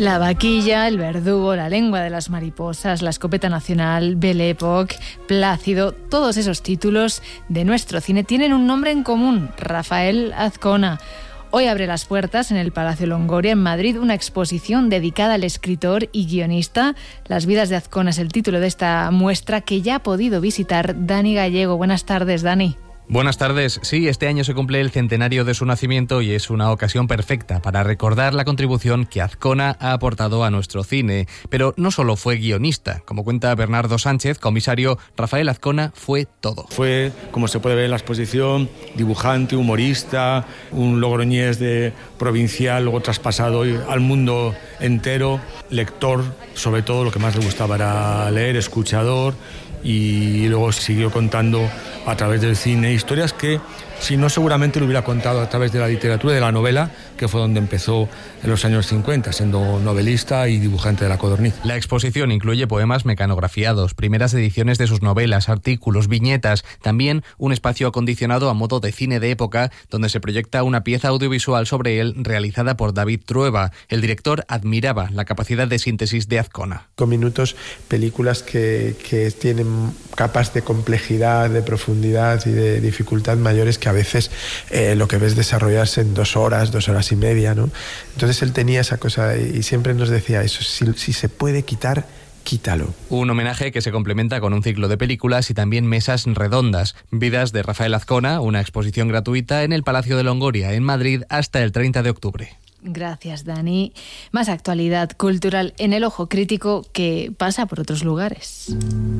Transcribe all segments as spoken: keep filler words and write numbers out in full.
La vaquilla, el verdugo, la lengua de las mariposas, la escopeta nacional, Belle Époque, Plácido, todos esos títulos de nuestro cine tienen un nombre en común: Rafael Azcona. Hoy abre las puertas en el Palacio Longoria, en Madrid, una exposición dedicada al escritor y guionista. Las vidas de Azcona es el título de esta muestra que ya ha podido visitar Dani Gallego. Buenas tardes, Dani. Buenas tardes. Sí, este año se cumple el centenario de su nacimiento y es una ocasión perfecta para recordar la contribución que Azcona ha aportado a nuestro cine. Pero no solo fue guionista. Como cuenta Bernardo Sánchez, comisario, Rafael Azcona fue todo. Fue, como se puede ver en la exposición, dibujante, humorista, un logroñés de provincial, luego traspasado al mundo entero, lector, sobre todo lo que más le gustaba era leer, escuchador, y luego siguió contando a través del cine historias que, si no, seguramente lo hubiera contado a través de la literatura, de la novela, que fue donde empezó en los años cincuenta, siendo novelista y dibujante de La Codorniz. La exposición incluye poemas mecanografiados, primeras ediciones de sus novelas, artículos, viñetas, también un espacio acondicionado a modo de cine de época, donde se proyecta una pieza audiovisual sobre él realizada por David Trueba. El director admiraba la capacidad de síntesis de Azcona. Con minutos, películas que, que tienen capas de complejidad, de profundidad y de dificultad mayores que a veces eh, lo que ves desarrollarse en dos horas, dos horas y media, ¿no? Entonces él tenía esa cosa y siempre nos decía eso: si, si se puede quitar, quítalo. Un homenaje que se complementa con un ciclo de películas y también mesas redondas. Vidas de Rafael Azcona, una exposición gratuita en el Palacio de Longoria, en Madrid, hasta el treinta de octubre. Gracias, Dani. Más actualidad cultural en el ojo crítico que pasa por otros lugares.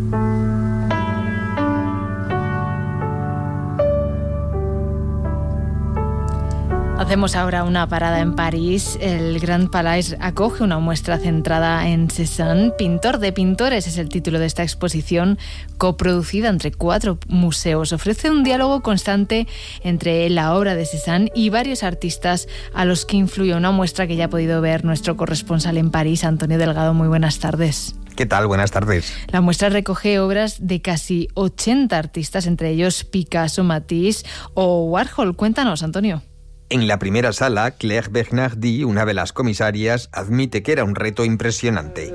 Hacemos ahora una parada en París. El Grand Palais acoge una muestra centrada en Cézanne. Pintor de pintores es el título de esta exposición, coproducida entre cuatro museos. Ofrece un diálogo constante entre la obra de Cézanne y varios artistas a los que influye. Una muestra que ya ha podido ver nuestro corresponsal en París, Antonio Delgado. Muy buenas tardes. ¿Qué tal? Buenas tardes. La muestra recoge obras de casi ochenta artistas, entre ellos Picasso, Matisse o Warhol. Cuéntanos, Antonio. En la primera sala, Claire Bernardi, una de las comisarias, admite que era un reto impresionante.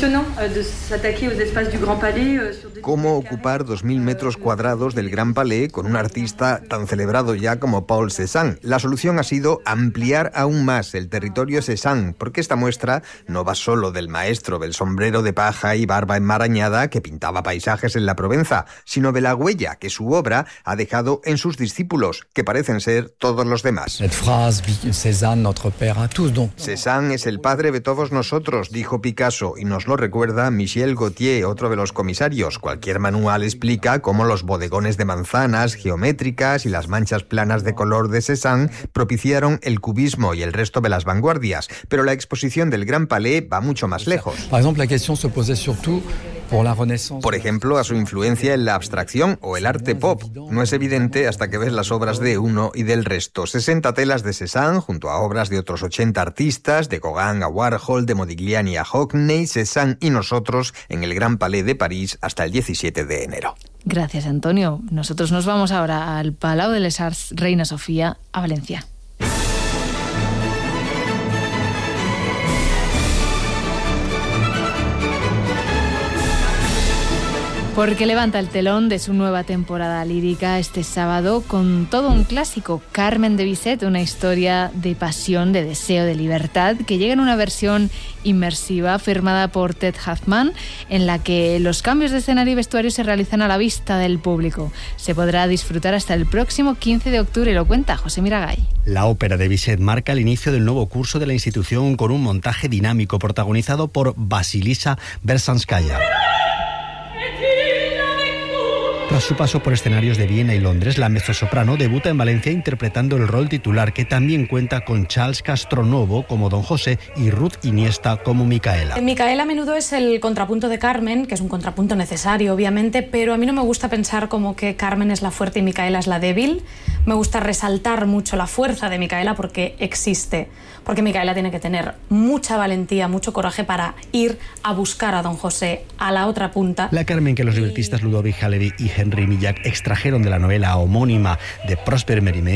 ¿Cómo ocupar dos mil metros cuadrados del Grand Palais con un artista tan celebrado ya como Paul Cézanne? La solución ha sido ampliar aún más el territorio Cézanne, porque esta muestra no va solo del maestro del sombrero de paja y barba enmarañada que pintaba paisajes en la Provenza, sino de la huella que su obra ha dejado en sus discípulos, que parecen ser todos los demás. Cézanne es el padre de todos nosotros, dijo Picasso, y nos lo recuerda Michel Gauthier, otro de los comisarios. Cualquier manual explica cómo los bodegones de manzanas geométricas y las manchas planas de color de Cézanne propiciaron el cubismo y el resto de las vanguardias, pero la exposición del Grand Palais va mucho más lejos. Por ejemplo, a su influencia en la abstracción o el arte pop. No es evidente hasta que ves las obras de uno y del resto. sesenta telas de Cézanne junto a obras de otros ochenta artistas, de Gauguin a Warhol, de Modigliani a Hockney, Cézanne y nosotros en el Grand Palais de París hasta el diecisiete de enero. Gracias, Antonio. Nosotros nos vamos ahora al Palau de les Arts Reina Sofía, a Valencia. Porque levanta el telón de su nueva temporada lírica este sábado con todo un clásico, Carmen de Bizet, una historia de pasión, de deseo, de libertad, que llega en una versión inmersiva firmada por Ted Huffman, en la que los cambios de escenario y vestuario se realizan a la vista del público. Se podrá disfrutar hasta el próximo quince de octubre, lo cuenta José Miragay. La ópera de Bizet marca el inicio del nuevo curso de la institución con un montaje dinámico protagonizado por Vasilisa Bersanskaya. Tras su paso por escenarios de Viena y Londres, la mezzosoprano debuta en Valencia interpretando el rol titular, que también cuenta con Charles Castronovo como Don José y Ruth Iniesta como Micaela. Micaela a menudo es el contrapunto de Carmen, que es un contrapunto necesario, obviamente, pero a mí no me gusta pensar como que Carmen es la fuerte y Micaela es la débil. Me gusta resaltar mucho la fuerza de Micaela porque existe, porque Micaela tiene que tener mucha valentía, mucho coraje para ir a buscar a Don José a la otra punta. La Carmen que los libretistas Ludovic Halevi y Henry Millac extrajeron de la novela homónima de Prosper Mérimée